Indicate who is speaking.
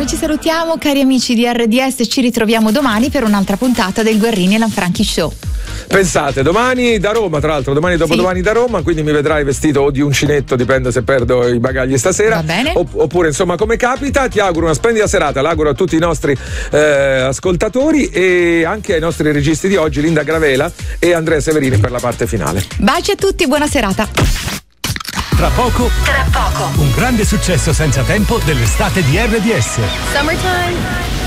Speaker 1: ci salutiamo, cari amici di RDS, ci ritroviamo domani per un'altra puntata del Guerrini e Lanfranchi Show.
Speaker 2: Pensate, domani da Roma, tra l'altro, domani dopodomani da Roma, quindi mi vedrai vestito o di uncinetto, dipende se perdo i bagagli stasera.
Speaker 1: Va bene.
Speaker 2: Oppure, insomma, come capita. Ti auguro una splendida serata, l'auguro a tutti i nostri ascoltatori e anche ai nostri registi di oggi, Linda Gravela e Andrea Severini, per la parte finale.
Speaker 1: Baci a tutti, buona serata.
Speaker 3: Tra poco, un grande successo senza tempo dell'estate di RDS.
Speaker 4: Summertime.